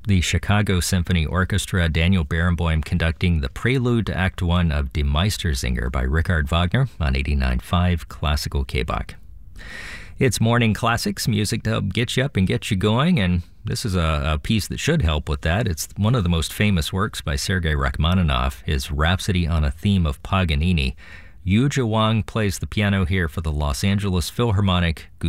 The Chicago Symphony Orchestra, Daniel Barenboim conducting the Prelude to Act 1 of Die Meistersinger by Richard Wagner on 89.5 Classical KBach. It's Morning Classics, music to help get you up and get you going, and this is a piece that should help with that. It's one of the most famous works by Sergei Rachmaninoff, his Rhapsody on a Theme of Paganini. Yuja Wang plays the piano here for the Los Angeles Philharmonic